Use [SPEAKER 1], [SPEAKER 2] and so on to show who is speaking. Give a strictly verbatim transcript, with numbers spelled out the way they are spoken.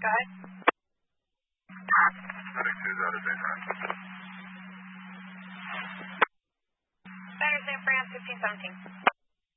[SPEAKER 1] ahead.
[SPEAKER 2] Medic two's out of daytime.
[SPEAKER 1] Center San Fran, fifteen seventeen.